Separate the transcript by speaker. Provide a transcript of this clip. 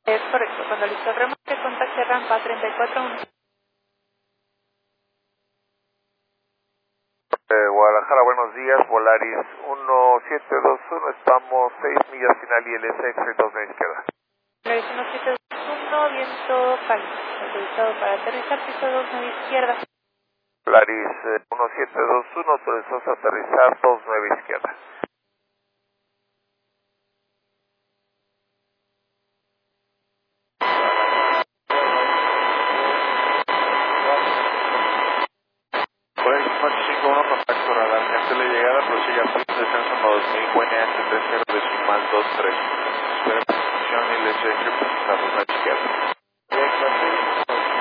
Speaker 1: Es correcto. Cuando listo el remate, contacte rampa 341.
Speaker 2: Guadalajara, buenos días, Volaris 1721, estamos 6 millas final ILS, éxito de izquierda.
Speaker 1: Volaris 1721, viento cálido, autorizado para aterrizar, piso 29 izquierda.
Speaker 2: Volaris 1721, autorizados a aterrizar 29 izquierda.
Speaker 3: Volaris 851, contacto radar, gente de llegada, prosigue a pista, descenso 9000, WNH 30 decimal 23. Espera posición ILS, procesado a la izquierda.